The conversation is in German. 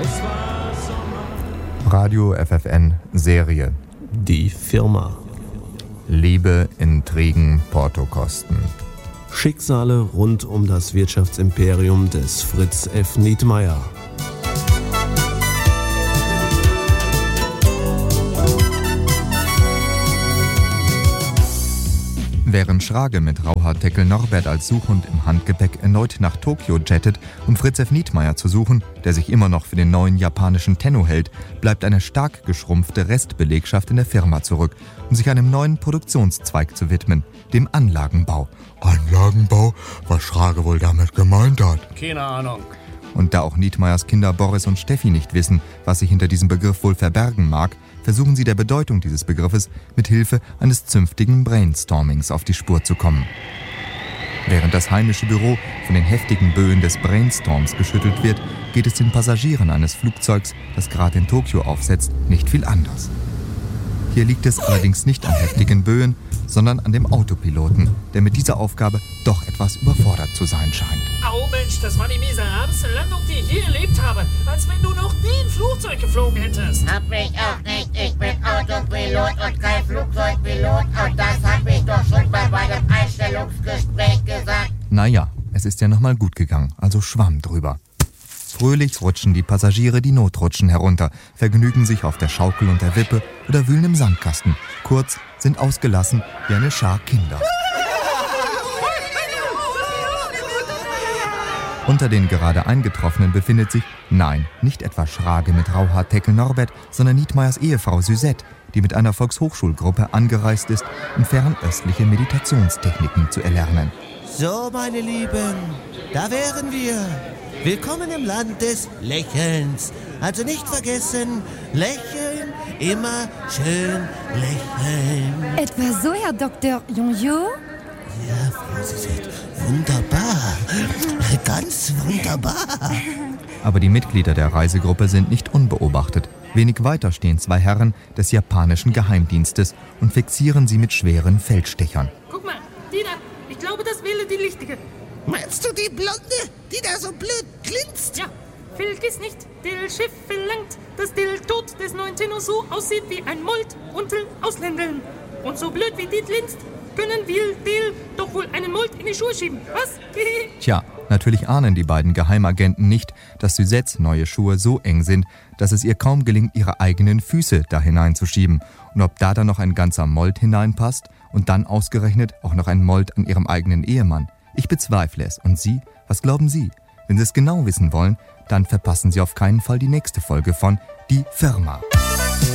Radio FFN Serie. Die Firma. Liebe, Intrigen, Portokosten. Schicksale rund um das Wirtschaftsimperium des Fritz F. Nietmeyer. Während Schrage mit Rauhaarteckel Norbert als Suchhund im Handgepäck erneut nach Tokio jettet, um Fritz F. Nietmeyer zu suchen, der sich immer noch für den neuen japanischen Tenno hält, bleibt eine stark geschrumpfte Restbelegschaft in der Firma zurück, um sich einem neuen Produktionszweig zu widmen, dem Anlagenbau. Anlagenbau? Was Schrage wohl damit gemeint hat? Keine Ahnung. Und da auch Nietmeyers Kinder Boris und Steffi nicht wissen, was sich hinter diesem Begriff wohl verbergen mag, versuchen sie der Bedeutung dieses Begriffes mit Hilfe eines zünftigen Brainstormings auf die Spur zu kommen. Während das heimische Büro von den heftigen Böen des Brainstorms geschüttelt wird, geht es den Passagieren eines Flugzeugs, das gerade in Tokio aufsetzt, nicht viel anders. Hier liegt es allerdings nicht an heftigen Böen, sondern an dem Autopiloten, der mit dieser Aufgabe doch etwas überfordert zu sein scheint. Au Mensch, das war die miserabelste Landung, die ich je erlebt habe. Als wenn du noch nie ein Flugzeug geflogen hättest. Hab ich auch nicht. Ich bin Autopilot und kein Flugzeugpilot. Und das hab ich doch schon bei meinem Einstellungsgespräch gesagt. Naja, es ist ja nochmal gut gegangen, also Schwamm drüber. Fröhlich rutschen die Passagiere die Notrutschen herunter, vergnügen sich auf der Schaukel und der Wippe oder wühlen im Sandkasten. Kurz, sind ausgelassen wie eine Schar Kinder. Unter den gerade Eingetroffenen befindet sich, nein, nicht etwa Schrage mit Rauhaarteckel Norbert, sondern Nietmeyers Ehefrau Suzette, die mit einer Volkshochschulgruppe angereist ist, um fernöstliche Meditationstechniken zu erlernen. So, meine Lieben, da wären wir. Willkommen im Land des Lächelns. Also nicht vergessen, lächeln, immer schön lächeln. Etwa so, Herr Dr. Jonjo? Ja, Frau Suzette, wunderbar. Ganz wunderbar. Aber die Mitglieder der Reisegruppe sind nicht unbeobachtet. Wenig weiter stehen zwei Herren des japanischen Geheimdienstes und fixieren sie mit schweren Feldstechern. Guck mal, die da. Ich glaube, das wäre die Lichtige. Meinst du die Blonde, die da so blöd glinst? Ja, vergiss nicht, der Chef verlangt, dass der Tod des neuen Tenno so aussieht wie ein Mold unter Ausländern. Und so blöd wie die glinst, können wir dir doch wohl einen Mold in die Schuhe schieben, was? Tja, natürlich ahnen die beiden Geheimagenten nicht, dass Suzettes neue Schuhe so eng sind, dass es ihr kaum gelingt, ihre eigenen Füße da hineinzuschieben. Und ob da dann noch ein ganzer Mold hineinpasst und dann ausgerechnet auch noch ein Mold an ihrem eigenen Ehemann. Ich bezweifle es. Und Sie? Was glauben Sie? Wenn Sie es genau wissen wollen, dann verpassen Sie auf keinen Fall die nächste Folge von Die Firma.